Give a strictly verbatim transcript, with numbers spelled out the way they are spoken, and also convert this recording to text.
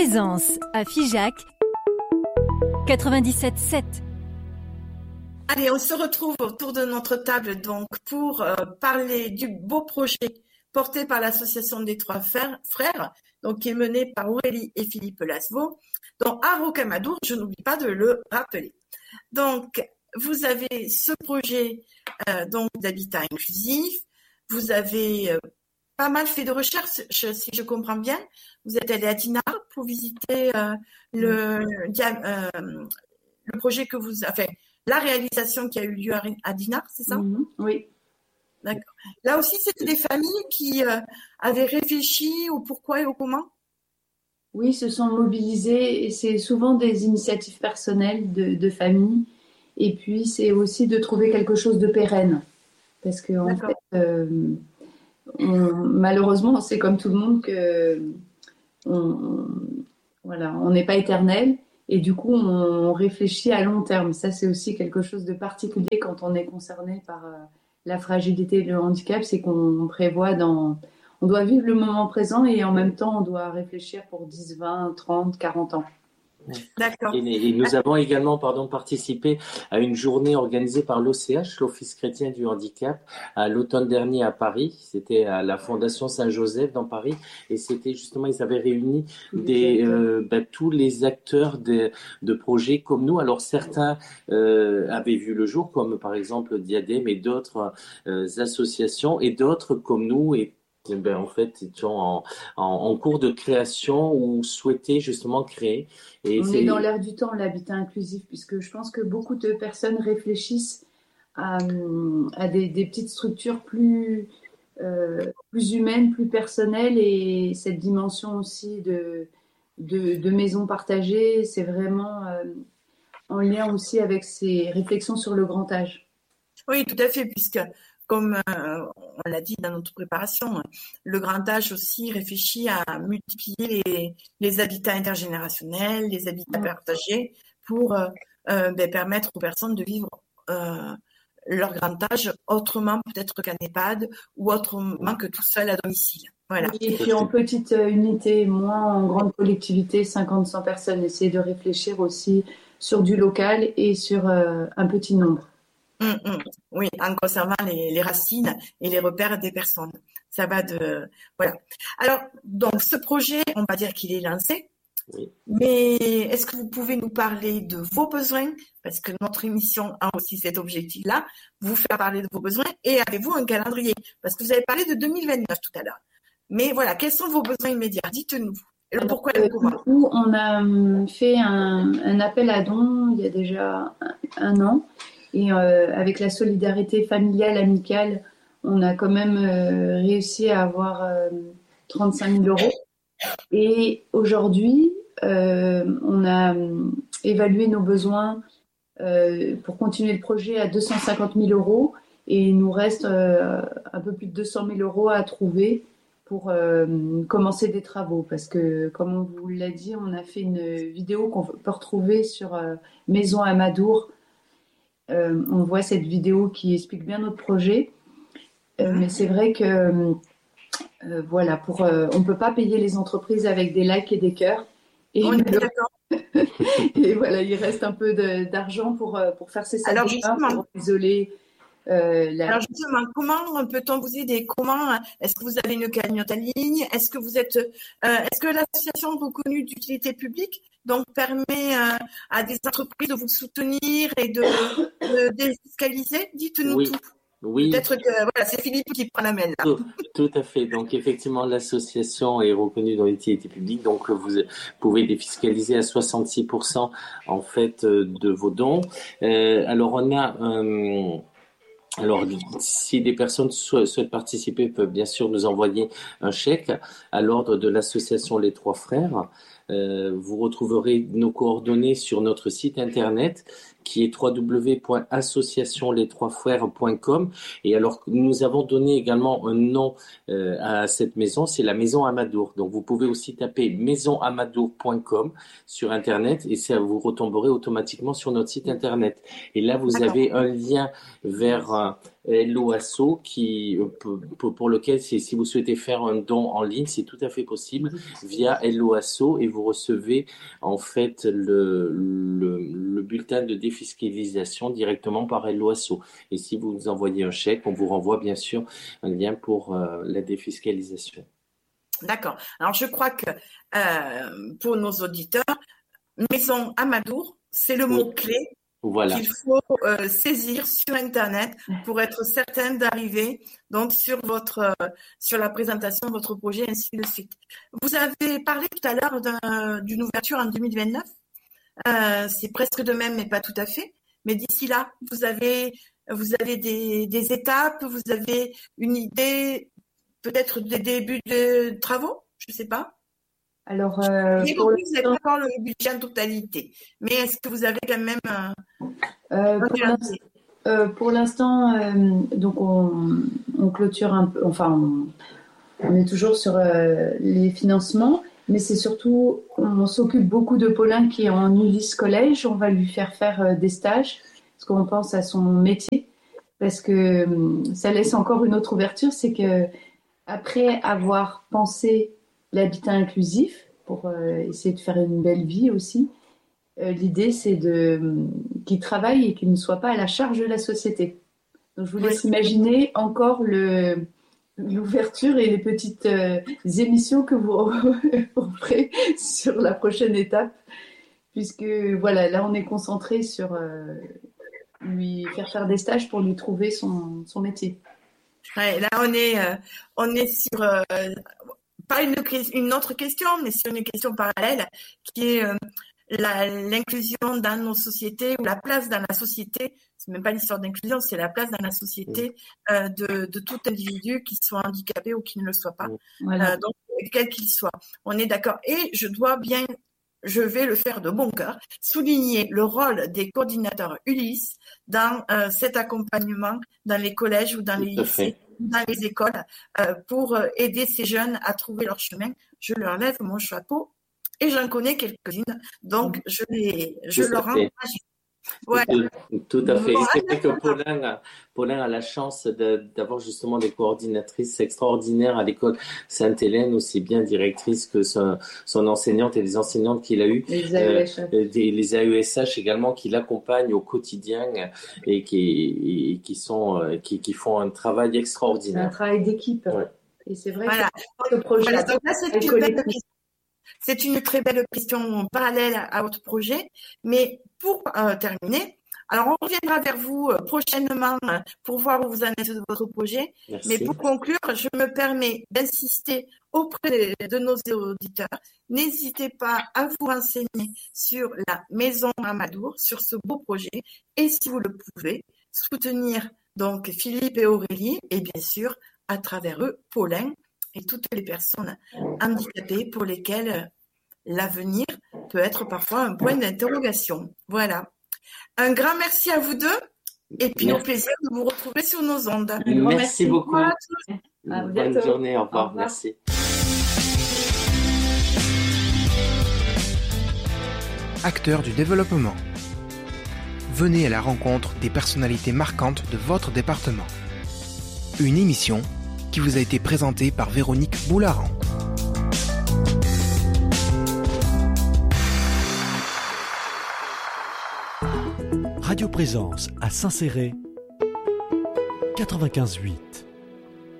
Présence à Figeac quatre-vingt-dix-sept sept. Allez, on se retrouve autour de notre table donc pour euh, parler du beau projet porté par l'association des trois frères, frères, donc qui est mené par Aurélie et Philippe Lasveau, donc à Rocamadour, je n'oublie pas de le rappeler. Donc, vous avez ce projet euh, donc d'habitat inclusif, vous avez euh, pas mal fait de recherches, je, si je comprends bien. Vous êtes allé à Dinard pour visiter euh, le, euh, le projet que vous, enfin, la réalisation qui a eu lieu à, à Dinard, c'est ça? Mmh, oui. D'accord. Là aussi, c'était des familles qui euh, avaient réfléchi au pourquoi et au comment? Oui, se sont mobilisées et c'est souvent des initiatives personnelles de, de famille. Et puis, c'est aussi de trouver quelque chose de pérenne. Parce que, en fait, euh, on, malheureusement, c'est comme tout le monde que on, voilà, on n'est pas éternel. Et du coup, on réfléchit à long terme. Ça, c'est aussi quelque chose de particulier quand on est concerné par euh, la fragilité et le handicap. C'est qu'on prévoit dans... On doit vivre le moment présent et en même temps, on doit réfléchir pour dix, vingt, trente, quarante ans. D'accord. Et, et nous avons également pardon, participé à une journée organisée par l'O C H, l'Office chrétien du handicap, à l'automne dernier à Paris. C'était à la Fondation Saint-Joseph dans Paris. Et c'était justement, ils avaient réuni des, euh, bah, tous les acteurs de, de projets comme nous. Alors certains euh, avaient vu le jour, comme par exemple Diadème et d'autres euh, associations, et d'autres comme nous, et ben, en fait, étions en, en, en cours de création ou souhaitaient justement créer. Et on c'est... est dans l'air du temps, l'habitat inclusif, puisque je pense que beaucoup de personnes réfléchissent à, à des, des petites structures plus, euh, plus humaines, plus personnelles, et cette dimension aussi de, de, de maison partagée, c'est vraiment euh, en lien aussi avec ces réflexions sur le grand âge. Oui, tout à fait, puisque comme euh, on l'a dit dans notre préparation, le grand âge aussi réfléchit à multiplier les, les habitats intergénérationnels, les habitats mmh. partagés pour euh, euh, ben, permettre aux personnes de vivre euh, leur grand âge autrement peut-être qu'en EHPAD ou autrement que tout seul à domicile. Voilà. Oui, et puis en petite unité, moins en grande collectivité, cinquante à cent personnes, essayer de réfléchir aussi sur du local et sur euh, un petit nombre. Mmh, mmh. Oui, en conservant les, les racines et les repères des personnes. Ça va de... Voilà. Alors, donc, ce projet, on va dire qu'il est lancé. Oui. Mais est-ce que vous pouvez nous parler de vos besoins? Parce que notre émission a aussi cet objectif-là, vous faire parler de vos besoins. Et avez-vous un calendrier? Parce que vous avez parlé de deux mille vingt-neuf tout à l'heure. Mais voilà, quels sont vos besoins immédiats? Dites-nous. Et le pourquoi et le comment. Du coup, on a fait un, un appel à dons il y a déjà un, un an. Et euh, avec la solidarité familiale, amicale, on a quand même euh, réussi à avoir euh, trente-cinq mille euros. Et aujourd'hui, euh, on a euh, évalué nos besoins euh, pour continuer le projet à deux cent cinquante mille euros. Et il nous reste euh, un peu plus de deux cent mille euros à trouver pour euh, commencer des travaux. Parce que, comme on vous l'a dit, on a fait une vidéo qu'on peut retrouver sur euh, Maison Amadour. Euh, on voit cette vidéo qui explique bien notre projet, euh, mais c'est vrai que euh, voilà, pour, euh, on ne peut pas payer les entreprises avec des likes et des cœurs. Et, on est d'accord. Et voilà, il reste un peu de, d'argent pour, pour faire ces salles Alors, de bain, justement, pour isoler. Euh, la... Alors justement, comment peut-on vous aider? Comment est-ce que vous avez une cagnotte en ligne? Est-ce que vous êtes, euh, est-ce que l'association reconnue d'utilité publique donc permet euh, à des entreprises de vous soutenir et de, de défiscaliser? Dites-nous oui. tout. Oui. Peut-être que voilà, c'est Philippe qui prend la main là. Tout, tout à fait. Donc effectivement, l'association est reconnue dans l'utilité publique, donc vous pouvez défiscaliser à soixante-six pour cent en fait de vos dons. Euh, alors on a euh, Alors, si des personnes souhaitent participer, peuvent bien sûr nous envoyer un chèque à l'ordre de l'association Les Trois Frères. Euh, vous retrouverez nos coordonnées sur notre site internet qui est w w w point association les trois frères point com. Et alors, nous avons donné également un nom euh, à cette maison, c'est la Maison Amadour. Donc, vous pouvez aussi taper maison amadour point com sur internet et ça vous retomberez automatiquement sur notre site internet. Et là, vous D'accord. avez un lien vers Hello Asso, qui, pour, pour lequel, si, si vous souhaitez faire un don en ligne, c'est tout à fait possible via Hello Asso et vous recevez en fait le, le, le bulletin de défiscalisation directement par Hello Asso. Et si vous nous envoyez un chèque, on vous renvoie bien sûr un lien pour euh, la défiscalisation. D'accord. Alors je crois que euh, pour nos auditeurs, Maison Amadour, c'est le oui. mot-clé. Voilà. Qu'il faut euh, saisir sur Internet pour être certain d'arriver donc sur votre euh, sur la présentation de votre projet, ainsi de suite. Vous avez parlé tout à l'heure d'un, d'une ouverture en deux mille vingt-neuf. Euh, c'est presque de même, mais pas tout à fait. Mais d'ici là, vous avez vous avez des, des étapes, vous avez une idée, peut-être des débuts de travaux, je ne sais pas. Alors, euh, pour vous n'avez pas encore le budget en totalité, mais est-ce que vous avez quand même un, euh, pour, l'instant, euh, pour l'instant, euh, donc on, on clôture un peu, enfin, on, on est toujours sur euh, les financements, mais c'est surtout, on s'occupe beaucoup de Paulin qui est en Ulysse Collège. On va lui faire faire euh, des stages, parce qu'on pense à son métier, parce que euh, ça laisse encore une autre ouverture, c'est que après avoir pensé l'habitat inclusif, pour euh, essayer de faire une belle vie aussi. Euh, l'idée, c'est de, euh, qu'il travaille et qu'il ne soit pas à la charge de la société. Donc, je vous laisse oui. imaginer encore le, l'ouverture et les petites euh, émissions que vous ferez sur la prochaine étape, puisque voilà, là, on est concentré sur euh, lui faire faire des stages pour lui trouver son, son métier. Ouais, là, on est, euh, on est sur... Euh, pas une, une autre question, mais c'est une question parallèle qui est euh, la, l'inclusion dans nos sociétés ou la place dans la société. C'est même pas l'histoire d'inclusion, c'est la place dans la société euh, de, de tout individu qui soit handicapé ou qui ne le soit pas. Voilà. Euh, donc, quel qu'il soit. On est d'accord. Et je dois bien, je vais le faire de bon cœur, souligner le rôle des coordinateurs Ulysse dans euh, cet accompagnement dans les collèges ou dans les lycées, dans les écoles, euh, pour aider ces jeunes à trouver leur chemin. Je leur lève mon chapeau et j'en connais quelques-unes, donc je, les, je leur rends hommage. Voilà. Tout, tout à fait. C'est vrai que Paulin a, Paulin a la chance de, d'avoir justement des coordinatrices extraordinaires à l'école Sainte-Hélène, aussi bien directrice que son, son enseignante et les enseignantes qu'il a eues. Les A E S H. Euh, des, les A E S H également qui l'accompagnent au quotidien et qui, et qui, sont, qui, qui font un travail extraordinaire. Un travail d'équipe. Ouais. Et c'est vrai voilà. que le projet voilà. Donc là, c'est une belle question. C'est une très belle question parallèle à votre projet, mais pour euh, terminer, alors on reviendra vers vous euh, prochainement pour voir où vous en êtes de votre projet. Merci. Mais pour conclure, je me permets d'insister auprès de nos auditeurs. N'hésitez pas à vous renseigner sur la Maison Amadour, sur ce beau projet, et si vous le pouvez, soutenir donc Philippe et Aurélie, et bien sûr, à travers eux, Paulin, et toutes les personnes handicapées pour lesquelles l'avenir peut être parfois un point d'interrogation. Voilà. Un grand merci à vous deux et puis merci. Au plaisir de vous retrouver sur nos ondes. Merci, merci beaucoup. À tous. À Bonne journée, au revoir. Au revoir. Merci. Acteurs du développement. Venez à la rencontre des personnalités marquantes de votre département. Une émission qui vous a été présentée par Véronique Boularan. Radio Présence à Saint-Céré, quatre-vingt-quinze virgule huit.